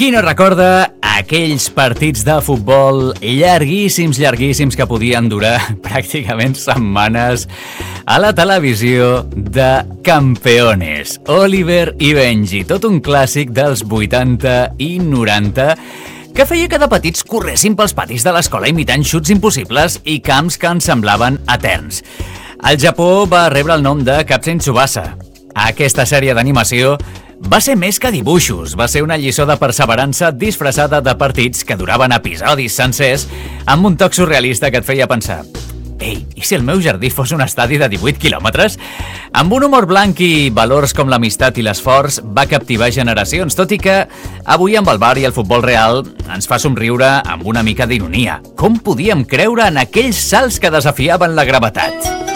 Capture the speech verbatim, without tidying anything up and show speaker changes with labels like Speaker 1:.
Speaker 1: Qui no recorda aquells partits de futbol llarguíssims, llarguíssims que podien durar pràcticament setmanes a la televisió de Campeones, Oliver i Benji, tot un clàssic dels vuitanta i noranta que feia que de petits corressin pels patis de l'escola imitant xuts impossibles i camps que ens semblaven eterns. Al Japó va rebre el nom de Captain Tsubasa. Aquesta sèrie d'animació va ser més que dibuixos, va ser una lliçó de perseverança disfressada de partits que duraven episodis sencers amb un toc surrealista que et feia pensar: ei, i si el meu jardí fos un estadi de divuit quilòmetres? Amb un humor blanc i valors com l'amistat i l'esforç va captivar generacions, tot i que avui amb el bar i el futbol real ens fa somriure amb una mica d'ironia. Com podíem creure en aquells salts que desafiaven la gravetat?